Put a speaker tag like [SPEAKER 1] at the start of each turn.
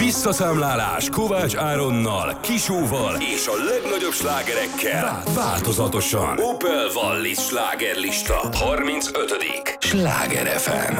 [SPEAKER 1] Visszaszámlálás Kovács Áronnal, Kisóval és a legnagyobb slágerekkel változatosan. Opel Wallis slágerlista 35. Sláger FM.